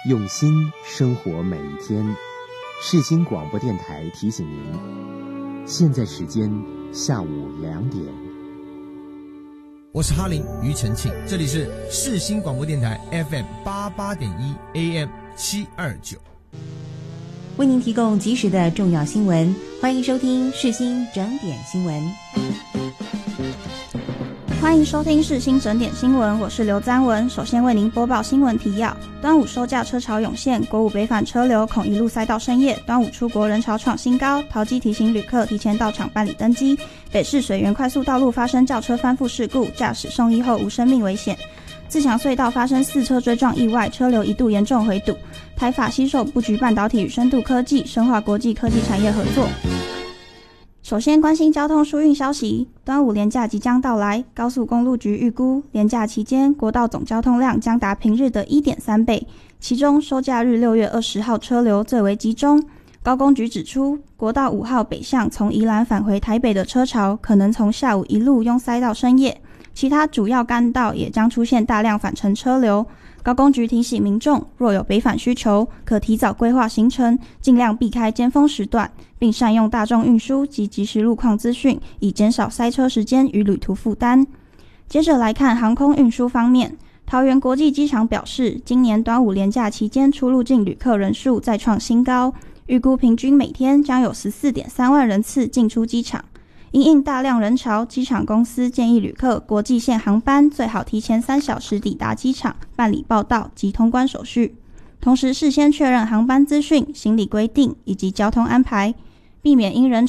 用心生活每一天。世新广播电台提醒您，现在时间下午2点。 我是哈林庾澄庆，这里是世新广播电台 FM 88.1 AM 729， 为您提供及时的重要新闻，欢迎收听世新整点新闻。 欢迎收听世新整点新闻，我是刘簪文。首先为您播报新闻提要：端午收假车潮涌现，国五北返车流恐一路塞到深夜。端午出国人潮创新高，桃机提醒旅客提前到场办理登机。北市水源快速道路发生轿车翻覆事故，驾驶送医后无生命危险。自强隧道发生4车追撞意外，车流一度严重回堵。台法携手布局半导体与深度科技，深化国际科技产业合作。首先关心交通疏运消息，端午连假即将到来，高速公路局预估连假期间国道总交通量将达平日的 1.3 倍，其中收假日6月20号车流最为集中。高公局指出，国道5号北向从宜兰返回台北的车潮可能从下午一路拥塞到深夜，其他主要干道也将出现大量返程车流。高公局提醒民众，若有北返需求，可提早规划行程，尽量避开尖峰时段，并善用大众运输及即时路况资讯，以减少塞车时间与旅途负担。接着来看航空运输方面，桃园国际机场表示，今年端午连假期间出入境旅客人数再创新高，预估平均每天将有 14.3 万人次进出机场。因应大量人潮，机场公司建议旅客国际线航班最好提前3小时抵达机场办理报到及通关手续，同时事先确认航班资讯、行李规定以及交通安排，避免因人